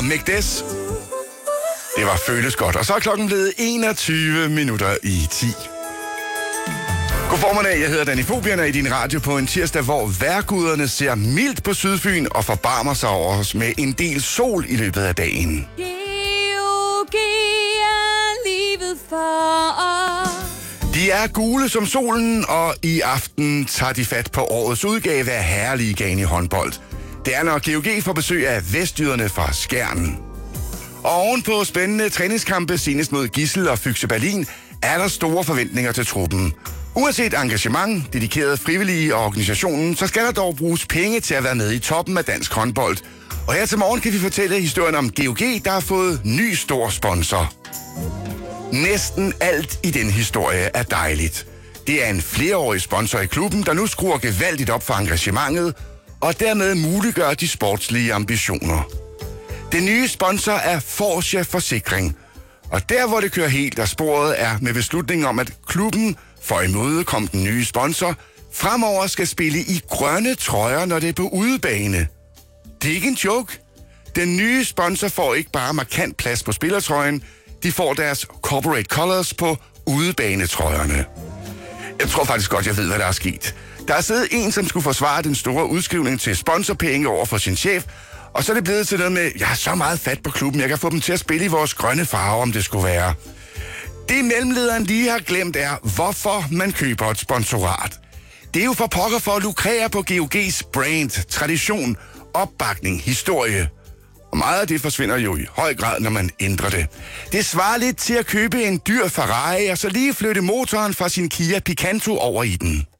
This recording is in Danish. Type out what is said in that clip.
og Megdes. Det var føles godt. Og så er klokken blevet 21 minutter i 10. God formiddag, jeg hedder Danny Fobian i din radio på en tirsdag, hvor vejrguderne ser mildt på Sydfyn og forbarmer sig over os med en del sol i løbet af dagen. GOG er livet for os. De er gule som solen, og i aften tager de fat på årets udgave af Herreligaen i håndbold. Det er, når GOG får besøg af vestjyderne fra Skjern. Og ovenpå spændende træningskampe senest mod Gidsel og Füchse Berlin, er der store forventninger til truppen. Uanset engagement, dedikerede frivillige og organisationen, så skal der dog bruges penge til at være med i toppen af dansk håndbold. Og her til morgen kan vi fortælle historien om GOG, der har fået ny stor sponsor. Næsten alt i den historie er dejligt. Det er en flereårig sponsor i klubben, der nu skruer gevaldigt op for engagementet, og dermed muliggør de sportslige ambitioner. Den nye sponsor er Forsja Forsikring. Og der, hvor det kører helt af sporet, er med beslutningen om, at klubben for at imødekomme den nye sponsor fremover skal spille i grønne trøjer, når det er på udebane. Det er ikke en joke. Den nye sponsor får ikke bare markant plads på spillertrøjen, de får deres corporate colors på udebanetrøjerne. Jeg tror faktisk godt, jeg ved, hvad der er sket. Der er siddet en, som skulle forsvare den store udskrivning til sponsorpenge over for sin chef, og så er det blevet til noget med, jeg har så meget fat på klubben, jeg kan få dem til at spille i vores grønne farver, om det skulle være. Det mellemlederen lige har glemt er, hvorfor man køber et sponsorat. Det er jo for pokker for at lukrere på GOG's brand, tradition, opbakning, historie. Og meget af det forsvinder jo i høj grad, når man ændrer det. Det svarer lidt til at købe en dyr Ferrari, og så lige flytte motoren fra sin Kia Picanto over i den.